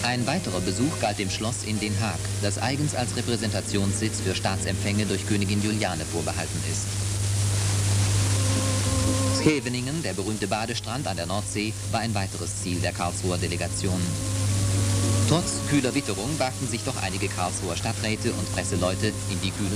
Ein weiterer Besuch galt dem Schloss in Den Haag, das eigens als Repräsentationssitz für Staatsempfänge durch Königin Juliane vorbehalten ist. Scheveningen, der berühmte Badestrand an der Nordsee, war ein weiteres Ziel der Karlsruher Delegation. Trotz kühler Witterung wagten sich doch einige Karlsruher Stadträte und Presseleute in die kühlen